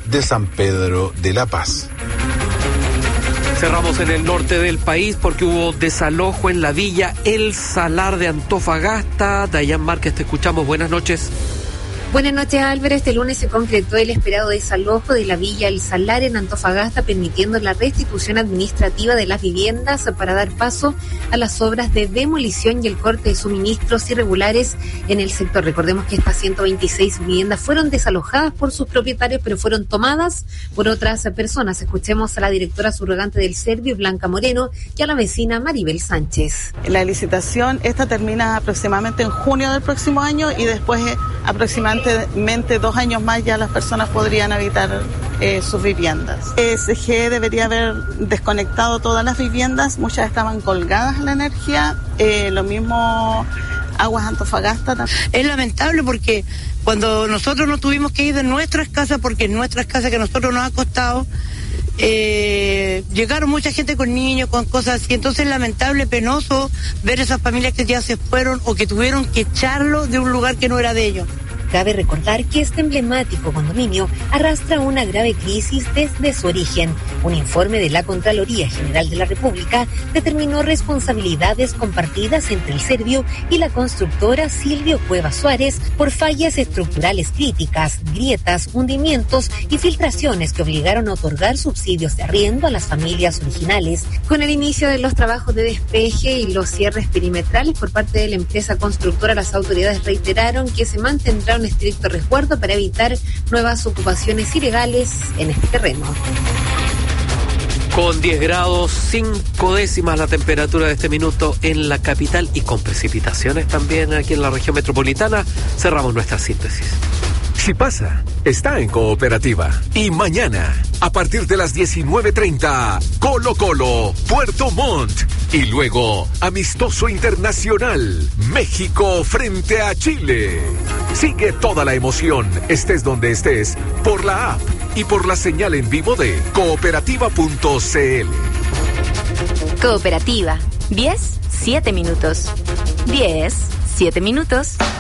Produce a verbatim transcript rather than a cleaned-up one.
de San Pedro de la Paz. Cerramos en el norte del país porque hubo desalojo en la villa El Salar de Antofagasta. Dayan Márquez, te escuchamos. Buenas noches. Buenas noches, Álvaro. Este lunes se concretó el esperado desalojo de la villa El Salar en Antofagasta, permitiendo la restitución administrativa de las viviendas para dar paso a las obras de demolición y el corte de suministros irregulares en el sector. Recordemos que estas ciento veintiséis viviendas fueron desalojadas por sus propietarios, pero fueron tomadas por otras personas. Escuchemos a la directora subrogante del Servio, Blanca Moreno, y a la vecina Maribel Sánchez. La licitación, esta termina aproximadamente en junio del próximo año y después eh, aproximadamente dos años más ya las personas podrían habitar eh, sus viviendas. E S G debería haber desconectado todas las viviendas, muchas estaban colgadas a la energía, eh, lo mismo Aguas Antofagasta. Es lamentable porque cuando nosotros nos tuvimos que ir de nuestras casas, porque en nuestras casas que a nosotros nos ha costado, Eh, llegaron mucha gente con niños, con cosas así, entonces es lamentable, penoso ver esas familias que ya se fueron o que tuvieron que echarlo de un lugar que no era de ellos. Cabe recordar que este emblemático condominio arrastra una grave crisis desde su origen. Un informe de la Contraloría General de la República determinó responsabilidades compartidas entre el Servio y la constructora Silvio Cueva Suárez por fallas estructurales críticas, grietas, hundimientos y filtraciones que obligaron a otorgar subsidios de arriendo a las familias originales. Con el inicio de los trabajos de despeje y los cierres perimetrales por parte de la empresa constructora, las autoridades reiteraron que se mantendrá un estricto resguardo para evitar nuevas ocupaciones ilegales en este terreno. Con diez grados, cinco décimas la temperatura de este minuto en la capital y con precipitaciones también aquí en la región metropolitana, cerramos nuestra síntesis. Si pasa, está en Cooperativa. Y mañana, a partir de las diecinueve treinta, Colo Colo, Puerto Montt. Y luego, amistoso internacional, México frente a Chile. Sigue toda la emoción, estés donde estés, por la app y por la señal en vivo de cooperativa punto c l. Cooperativa, diez, siete minutos. diez, siete minutos.